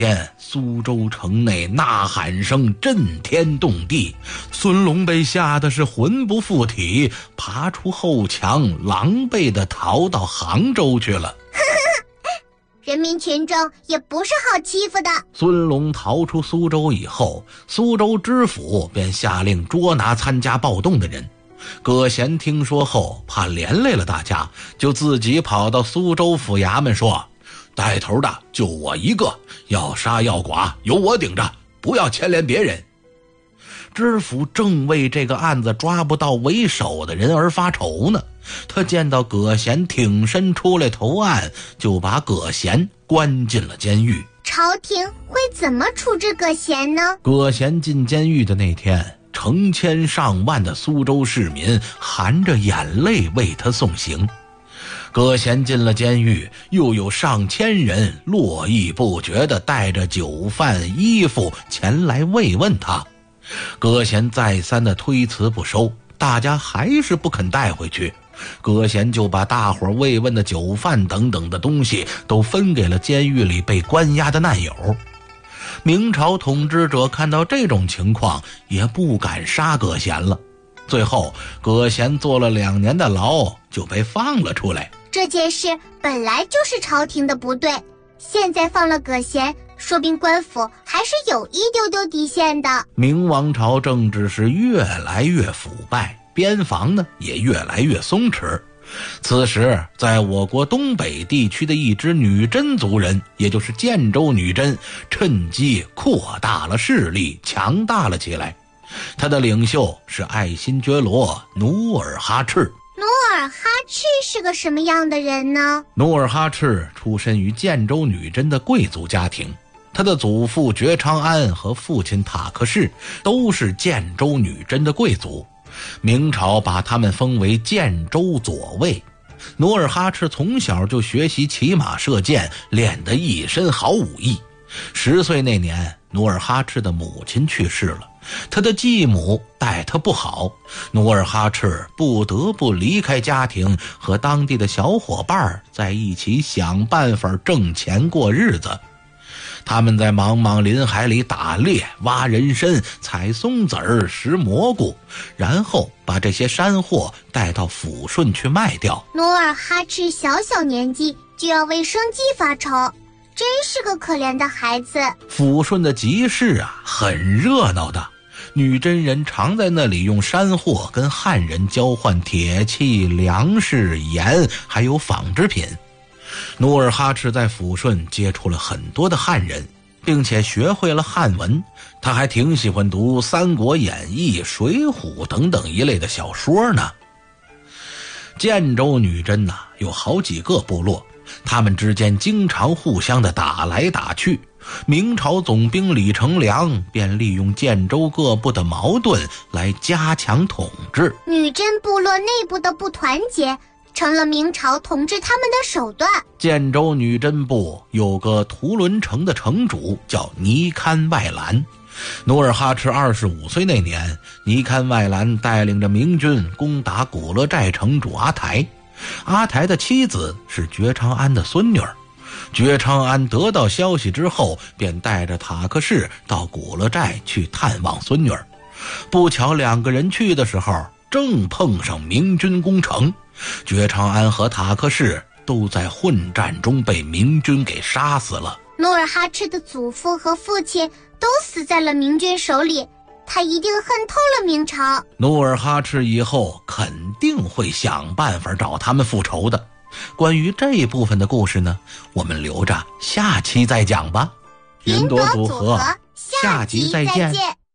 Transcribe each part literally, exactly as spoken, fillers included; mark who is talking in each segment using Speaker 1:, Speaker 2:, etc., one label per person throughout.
Speaker 1: 天苏州城内呐喊声震天动地，孙龙被吓得是魂不附体，爬出后墙，狼狈地逃到杭州去了。
Speaker 2: 人民群众也不是好欺负的。
Speaker 1: 孙龙逃出苏州以后，苏州知府便下令捉拿参加暴动的人。葛贤听说后，怕连累了大家，就自己跑到苏州府衙门说，带头的就我一个，要杀要剐由我顶着，不要牵连别人。知府正为这个案子抓不到为首的人而发愁呢，他见到葛贤挺身出来投案，就把葛贤关进了监狱。
Speaker 2: 朝廷会怎么处置葛贤呢？
Speaker 1: 葛贤进监狱的那天，成千上万的苏州市民含着眼泪为他送行。葛贤进了监狱，又有上千人络绎不绝地带着酒饭衣服前来慰问他。葛贤再三的推辞不收，大家还是不肯带回去。葛贤就把大伙慰问的酒饭等等的东西都分给了监狱里被关押的难友。明朝统治者看到这种情况，也不敢杀葛贤了。最后葛贤坐了两年的牢，就被放了出来。
Speaker 2: 这件事本来就是朝廷的不对，现在放了葛贤，说明官府还是有一丢丢底线的。
Speaker 1: 明王朝政治是越来越腐败，边防呢也越来越松弛。此时在我国东北地区的一支女真族人，也就是建州女真，趁机扩大了势力，强大了起来。他的领袖是爱新觉罗努尔哈赤。
Speaker 2: 努尔哈赤是个什么样的人呢？
Speaker 1: 努尔哈赤出身于建州女真的贵族家庭，他的祖父觉昌安和父亲塔克世都是建州女真的贵族，明朝把他们封为建州左卫。努尔哈赤从小就学习骑马射箭，练得一身好武艺。十岁那年，努尔哈赤的母亲去世了，他的继母待他不好，努尔哈赤不得不离开家庭，和当地的小伙伴在一起想办法挣钱过日子。他们在茫茫林海里打猎、挖人参、采松子儿、拾蘑菇，然后把这些山货带到抚顺去卖掉。
Speaker 2: 努尔哈赤小小年纪就要为生计发愁，真是个可怜的孩子。
Speaker 1: 抚顺的集市啊，很热闹的，女真人常在那里用山货跟汉人交换铁器、粮食、盐，还有纺织品。努尔哈赤在抚顺接触了很多的汉人，并且学会了汉文。他还挺喜欢读《三国演义》、《水浒》等等一类的小说呢。建州女真呐、啊，有好几个部落，他们之间经常互相的打来打去。明朝总兵李成梁便利用建州各部的矛盾来加强统治。
Speaker 2: 女真部落内部的不团结成了明朝统治他们的手段。
Speaker 1: 建州女真部有个图伦城的城主叫尼堪外兰。努尔哈赤二十五岁那年，尼堪外兰带领着明军攻打古勒寨城主阿台。阿台的妻子是觉昌安的孙女儿。觉昌安得到消息之后，便带着塔克世到古勒寨去探望孙女儿。不巧两个人去的时候，正碰上明军攻城，觉昌安和塔克世都在混战中被明军给杀死了。
Speaker 2: 努尔哈赤的祖父和父亲都死在了明军手里，他一定恨透了明朝。
Speaker 1: 努尔哈赤以后肯定会想办法找他们复仇的。关于这一部分的故事呢，我们留着下期再讲吧。
Speaker 2: 云朵组合，下集再见。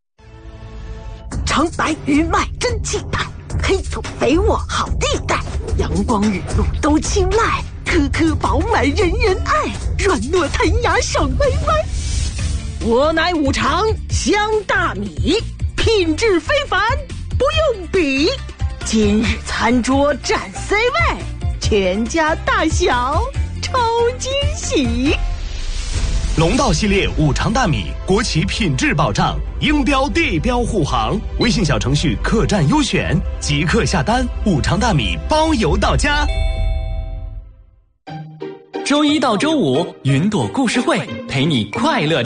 Speaker 3: 长白鱼脉真气派，黑土肥沃好地带，阳光雨露都青睐，颗颗饱满人人爱，软糯弹牙爽歪歪。我乃五常香大米，品质非凡不用比，今日餐桌占 C 位，全家大小超惊喜。
Speaker 4: 龙道系列五常大米，国企品质保障，英标地标护航。微信小程序客栈优选，即刻下单，五常大米包邮到家。
Speaker 5: 周一到周五，云朵故事会陪你快乐